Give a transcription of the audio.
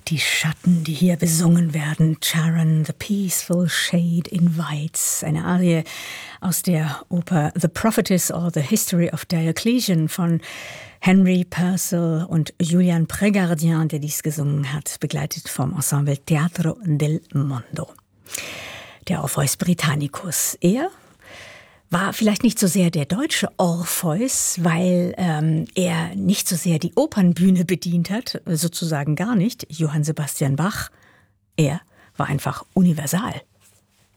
Die Schatten, die hier besungen werden. Charon, the peaceful shade invites. Eine Arie aus der Oper The Prophetess or the History of Diocletian von Henry Purcell und Julian Prégardien, der dies gesungen hat, begleitet vom Ensemble Teatro del Mondo. Der Orpheus Britannicus. Er war vielleicht nicht so sehr der deutsche Orpheus, weil er nicht so sehr die Opernbühne bedient hat, sozusagen gar nicht. Johann Sebastian Bach, er war einfach universal.